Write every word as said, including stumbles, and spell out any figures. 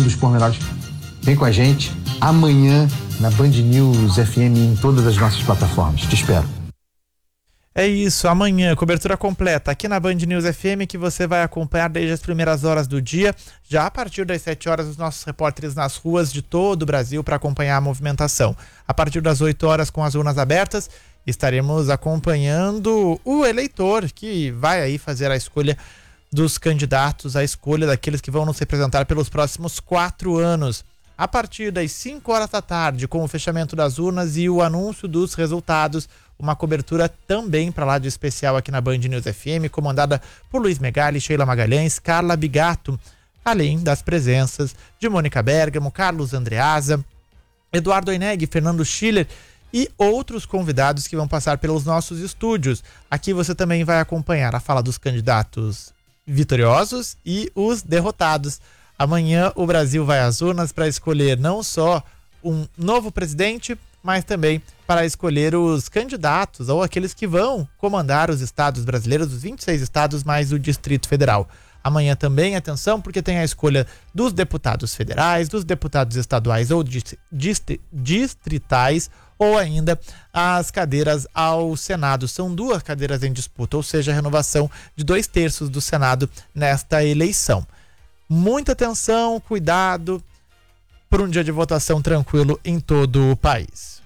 dos pormenores. Vem com a gente amanhã na Band News F M em todas as nossas plataformas. Te espero. É isso, amanhã, cobertura completa aqui na Band News F M, que você vai acompanhar desde as primeiras horas do dia. Já a partir das sete horas, os nossos repórteres nas ruas de todo o Brasil para acompanhar a movimentação. A partir das oito horas, com as urnas abertas, estaremos acompanhando o eleitor que vai aí fazer a escolha dos candidatos, a escolha daqueles que vão nos representar pelos próximos quatro anos. A partir das cinco horas da tarde, com o fechamento das urnas e o anúncio dos resultados, uma cobertura também para lá de especial aqui na Band News F M, comandada por Luiz Megali, Sheila Magalhães, Carla Bigato, além das presenças de Mônica Bergamo, Carlos Andreasa, Eduardo Oineg, Fernando Schiller e outros convidados que vão passar pelos nossos estúdios. Aqui você também vai acompanhar a fala dos candidatos vitoriosos e os derrotados. Amanhã o Brasil vai às urnas para escolher não só um novo presidente, mas também para escolher os candidatos ou aqueles que vão comandar os estados brasileiros, os vinte e seis estados mais o Distrito Federal. Amanhã também, atenção, porque tem a escolha dos deputados federais, dos deputados estaduais ou distritais, ou ainda as cadeiras ao Senado. São duas cadeiras em disputa, ou seja, a renovação de dois terços do Senado nesta eleição. Muita atenção, cuidado, por um dia de votação tranquilo em todo o país.